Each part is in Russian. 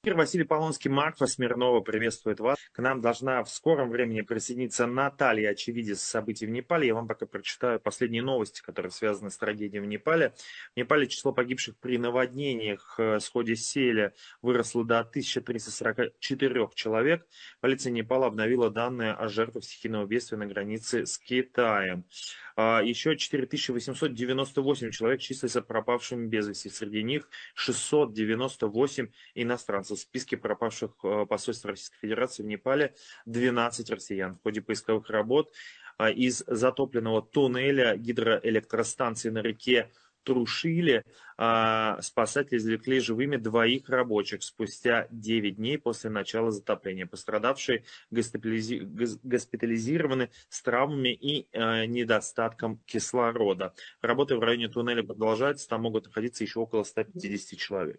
Василий Полонский, Марфа Смирнова приветствует вас. К нам должна в скором времени присоединиться Наталья, очевидец событий в Непале. Я вам пока прочитаю последние новости, которые связаны с трагедией в Непале. В Непале число погибших при наводнениях в сходе Селя выросло до 1344 человек. Полиция Непала обновила данные о жертвах стихийного бедствия на границе с Китаем. Еще 4898 человек числятся пропавшими без вести. Среди них 698 иностранцев. В списке пропавших посольства Российской Федерации в Непале 12 россиян. В ходе поисковых работ из затопленного туннеля гидроэлектростанции на реке Трушили спасатели извлекли живыми двоих рабочих спустя 9 дней после начала затопления. Пострадавшие госпитализированы с травмами и недостатком кислорода. Работы в районе туннеля продолжаются, там могут находиться еще около 150 человек.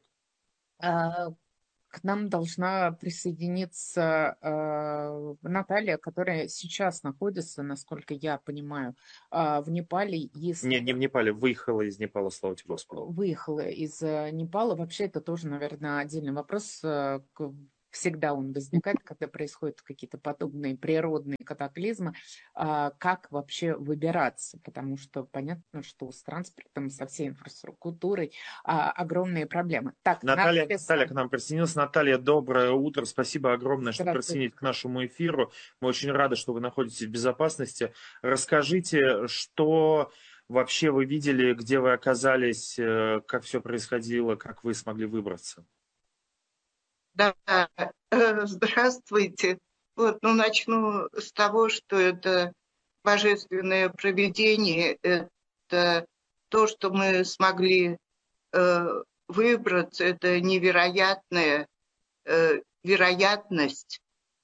К нам должна присоединиться Наталья, которая сейчас находится, насколько я понимаю, в Непале. Не в Непале, выехала из Непала, слава тебе Господу. Выехала из Непала. Вообще это тоже, наверное, отдельный вопрос. Всегда он возникает, когда происходят какие-то подобные природные катаклизмы. Как вообще выбираться? Потому что понятно, что с транспортом, со всей инфраструктурой огромные проблемы. Так, Наталья к нам присоединилась. Наталья, доброе утро. Спасибо огромное, что присоединились к нашему эфиру. Мы очень рады, что вы находитесь в безопасности. Расскажите, что вообще вы видели, где вы оказались, как все происходило, как вы смогли выбраться? Да, здравствуйте. Начну с того, что это божественное провидение, это то, что мы смогли выбраться, это невероятная вероятность.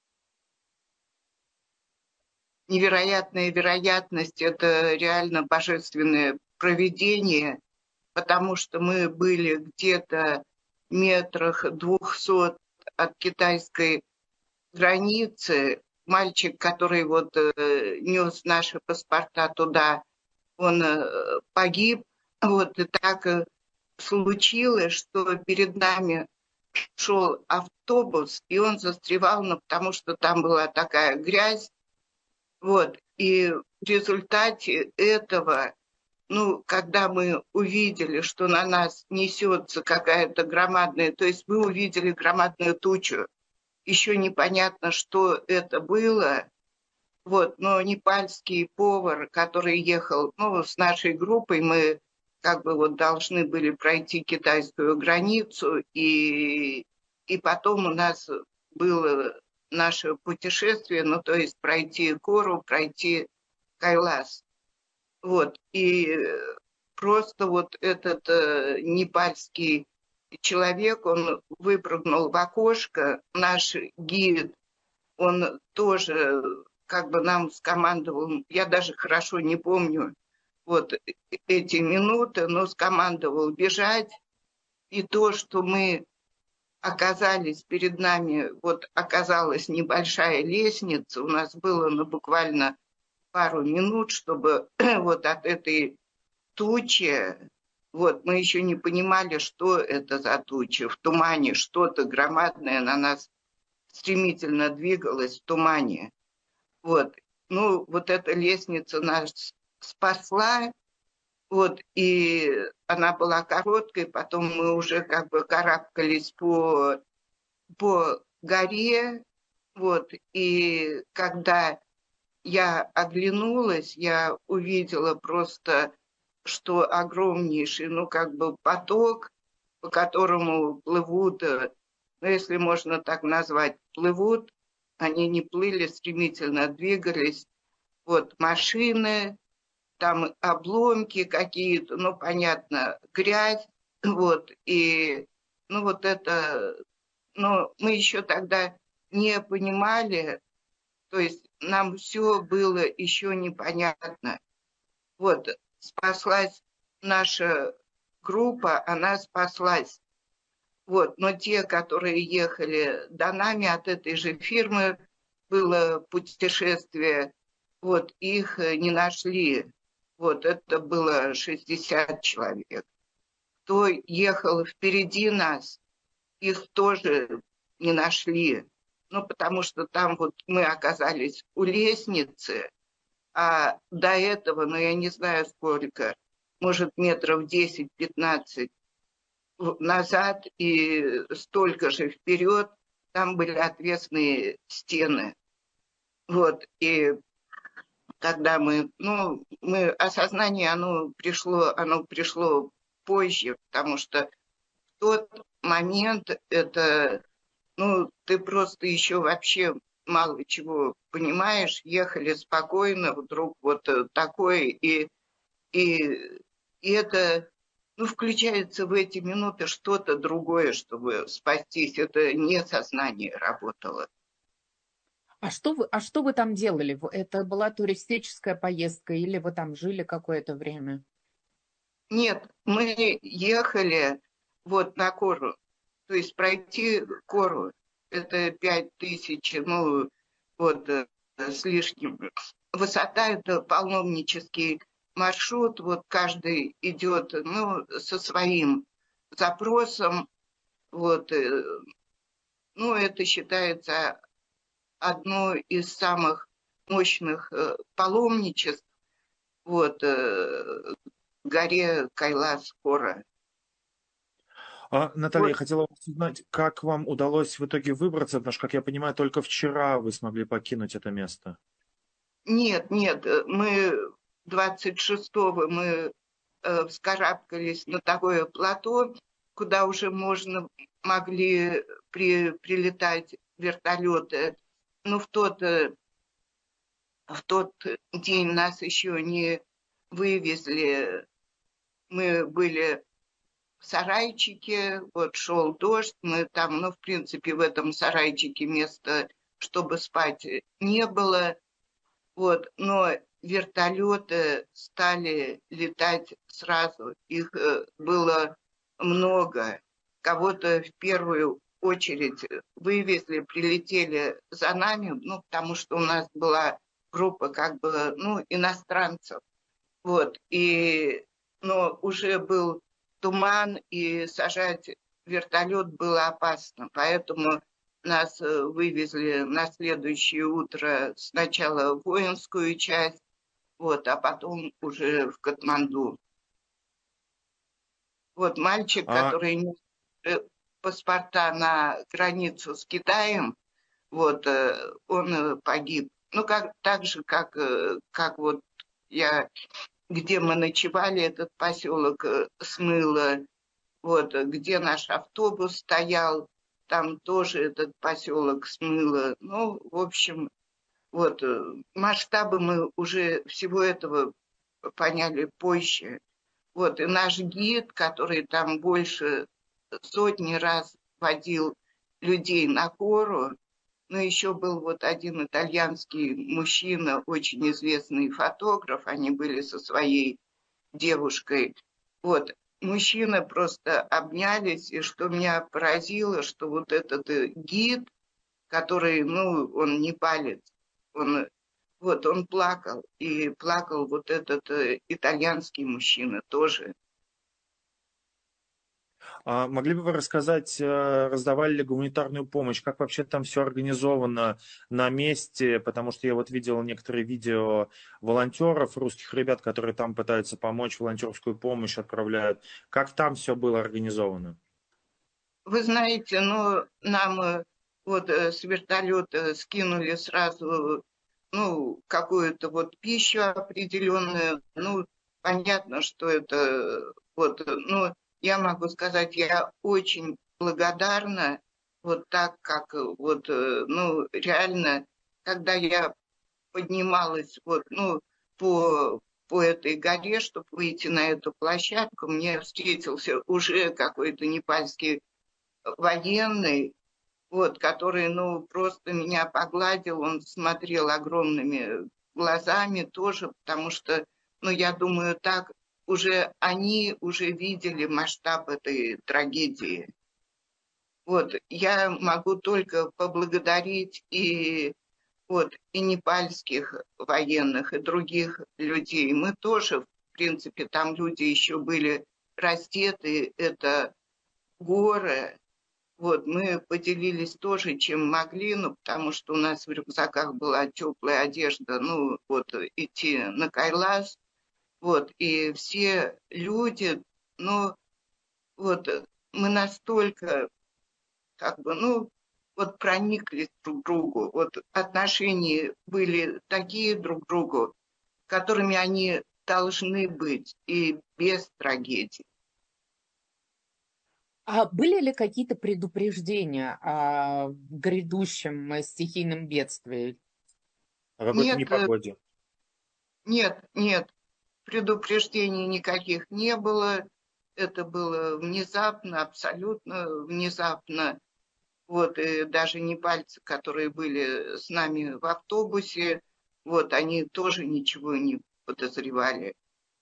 Невероятная вероятность, это реально божественное провидение, потому что мы были где-то метрах 200 от китайской границы. Мальчик, который нес наши паспорта туда, он погиб. И так случилось, что перед нами шел автобус, и он застревал, потому что там была такая грязь. И в результате этого, когда мы увидели, что на нас несется какая-то громадная, то есть мы увидели громадную тучу, еще непонятно, что это было, но непальский повар, который ехал, с нашей группой, мы должны были пройти китайскую границу, и потом у нас было наше путешествие, то есть пройти гору, пройти Кайлас. И просто этот непальский человек, он выпрыгнул в окошко, наш гид, он тоже нам скомандовал, я даже хорошо не помню эти минуты, но скомандовал бежать, и то, что мы оказались перед нами, оказалась небольшая лестница, у нас было буквально пару минут, чтобы от этой тучи, мы еще не понимали, что это за туча. В тумане что-то громадное на нас стремительно двигалось в тумане. Эта лестница нас спасла, и она была короткой, потом мы уже карабкались по горе, и когда я оглянулась, я увидела просто, что огромнейший, поток, по которому плывут, если можно так назвать, плывут, они не плыли, стремительно двигались, машины, там обломки какие-то, понятно, грязь, и, это, мы еще тогда не понимали, то есть нам все было еще непонятно. Спаслась наша группа, она спаслась. Но те, которые ехали до нами от этой же фирмы, было путешествие, их не нашли. Это было 60 человек. Кто ехал впереди нас, их тоже не нашли. Ну, потому что там вот мы оказались у лестницы, а до этого, ну, я не знаю сколько, может, метров 10-15 назад и столько же вперед, там были отвесные стены. Вот, и когда осознание, оно пришло позже, потому что в тот момент это, ты просто еще вообще мало чего понимаешь, ехали спокойно, вдруг вот такое, и это, включается в эти минуты что-то другое, чтобы спастись, это не сознание работало. А что вы там делали? Это была туристическая поездка или вы там жили какое-то время? Нет, мы ехали вот на Кору, то есть пройти Кору, это 5000, с лишним. Высота – это паломнический маршрут, вот каждый идет, со своим запросом, вот, это считается одно из самых мощных паломничеств, вот, горе Кайлас-Кора. Наталья, я Вот. хотела вас узнать, как вам удалось в итоге выбраться, потому что, как я понимаю, только вчера вы смогли покинуть это место. Нет, мы 26-го мы вскарабкались на такое плато, куда уже могли прилетать вертолеты. Но в тот день нас еще не вывезли. Мы были в сарайчике, вот шел дождь, мы там, в принципе, в этом сарайчике места, чтобы спать, не было. Вот, но вертолеты стали летать сразу. Их было много. Кого-то в первую очередь вывезли, прилетели за нами, потому что у нас была группа иностранцев. Вот, но уже был туман, и сажать вертолет было опасно, поэтому нас вывезли на следующее утро сначала в воинскую часть, вот, а потом уже в Катманду. Вот мальчик, который нес паспорта на границу с Китаем, вот, он погиб. Так же, как вот где мы ночевали, этот поселок смыло, вот, где наш автобус стоял, там тоже этот поселок смыло. В общем, вот, масштабы мы уже всего этого поняли позже. Вот, и наш гид, который там больше сотни раз водил людей на Кору, но еще был вот один итальянский мужчина, очень известный фотограф, они были со своей девушкой. Вот, мужчины просто обнялись, и что меня поразило, что вот этот гид, который, он не палец, он плакал, и плакал вот этот итальянский мужчина тоже. Могли бы вы рассказать, раздавали ли гуманитарную помощь, как вообще там все организовано на месте, потому что я вот видел некоторые видео волонтеров, русских ребят, которые там пытаются помочь, волонтерскую помощь отправляют. Как там все было организовано? Вы знаете, нам с вертолета скинули сразу, какую-то вот пищу определенную. Понятно, что это я могу сказать, я очень благодарна, вот так как реально, когда я поднималась по этой горе, чтобы выйти на эту площадку, мне встретился уже какой-то непальский военный, вот, который, просто меня погладил, он смотрел огромными глазами тоже, потому что, я думаю, так они уже видели масштаб этой трагедии. Вот, я могу только поблагодарить и непальских военных, и других людей. Мы тоже, в принципе, там люди еще были раздеты, это горы, Вот, мы поделились тоже, чем могли, ну, потому что у нас в рюкзаках была теплая одежда, ну, вот, идти на Кайлас, вот, и все люди, ну, вот, мы настолько, как бы, ну, вот прониклись друг к другу, вот отношения были такие друг к другу, которыми они должны быть и без трагедий. А были ли какие-то предупреждения о грядущем стихийном бедствии? о какой-то Нет, непогоде. нет, предупреждений никаких не было. Это было внезапно, абсолютно внезапно. Вот, и даже непальцы, которые были с нами в автобусе, вот, они тоже ничего не подозревали.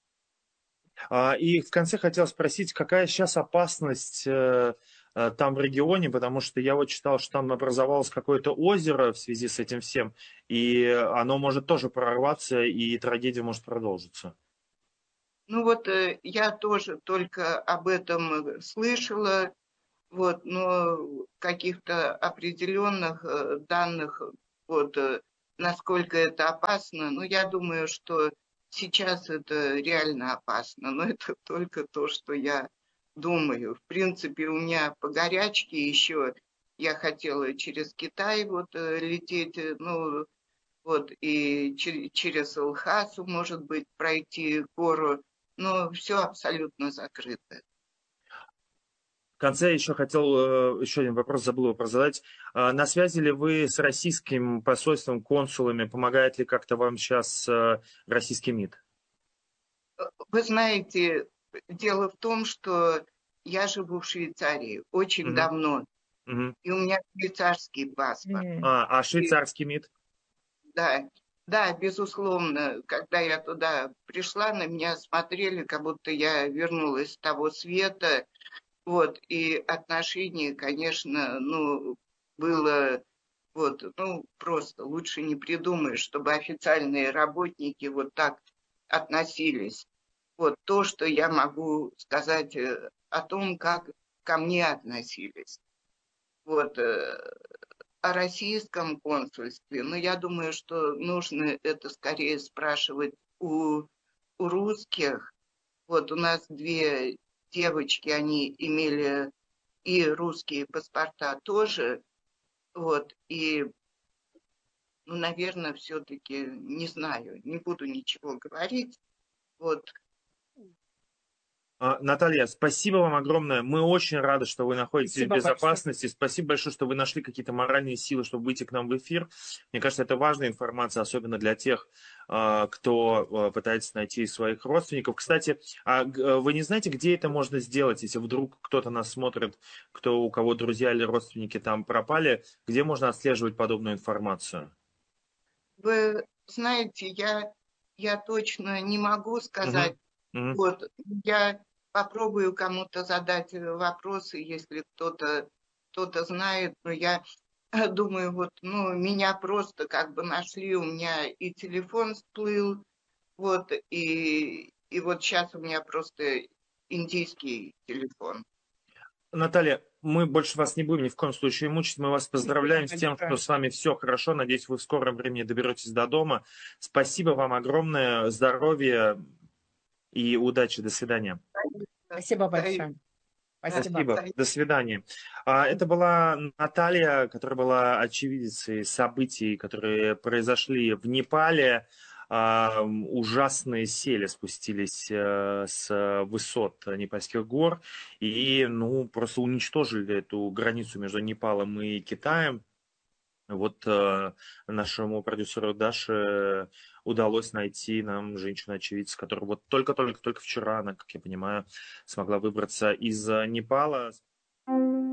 И в конце хотел спросить, какая сейчас опасность там в регионе, потому что я вот читал, что там образовалось какое-то озеро в связи с этим всем, и оно может тоже прорваться, и трагедия может продолжиться. Ну вот я тоже только об этом слышала, вот, но каких-то определенных данных, вот, насколько это опасно, ну, я думаю, что сейчас это реально опасно, но это только то, что я думаю. В принципе, у меня по горячке еще я хотела через Китай вот лететь, ну, вот, и через Лхасу, может быть, пройти гору, но все абсолютно закрыто. В конце еще хотел еще один вопрос, забыл его задать. На связи ли вы с российским посольством, консулами? Помогает ли как-то вам сейчас российский МИД? Вы знаете, дело в том, что я живу в Швейцарии очень Мгм, давно, мгм. и у меня швейцарский паспорт. А И швейцарский МИД? да, да, безусловно, когда я туда пришла, на меня смотрели, как будто я вернулась с того света. Вот, и отношение, конечно, ну, было вот, ну, просто лучше не придумаешь, чтобы официальные работники вот так относились. Вот то, что я могу сказать о том, как ко мне относились. Вот о российском консульстве. Но я думаю, что нужно это скорее спрашивать у русских. Вот у нас две девочки, они имели и русские паспорта тоже. Вот, и, ну, наверное, все-таки, не знаю, не буду ничего говорить. Вот, Наталья, спасибо вам огромное. Мы очень рады, что вы находитесь в Спасибо большое. безопасности. Спасибо большое, что вы нашли какие-то моральные силы, чтобы выйти к нам в эфир. Мне кажется, это важная информация, особенно для тех, кто пытается найти своих родственников. Кстати, вы не знаете, где это можно сделать, если вдруг кто-то нас смотрит, у кого друзья или родственники там пропали, где можно отслеживать подобную информацию? вы знаете, я точно не могу Мгм. сказать. Мгм. Вот, я попробую кому-то задать вопросы, если кто-то знает, но я думаю, вот, ну, меня просто как бы нашли, у меня и телефон всплыл, вот, и вот сейчас у меня просто индийский телефон. Наталья, мы больше вас не будем ни в коем случае мучить. Мы вас Спасибо поздравляем с тем, что большое. с вами все хорошо. Надеюсь, вы в скором времени доберетесь до дома. Спасибо вам огромное. Здоровья и удачи. До свидания. Спасибо Да, большое. Спасибо. Спасибо. До свидания. Это была Наталья, которая была очевидицей событий, которые произошли в Непале. Ужасные сели спустились с высот Непальских гор и, ну, просто уничтожили эту границу между Непалом и Китаем. Вот нашему продюсеру Даше удалось найти нам женщину-очевидца, которая вот только вчера, она, как я понимаю, смогла выбраться из Непала.